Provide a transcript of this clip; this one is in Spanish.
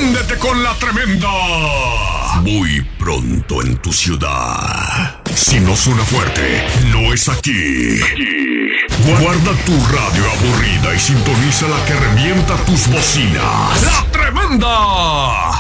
Préndete con la tremenda. Muy pronto en tu ciudad. Si no suena fuerte, no es aquí. Guarda tu radio aburrida y sintoniza la que revienta tus bocinas. ¡La tremenda!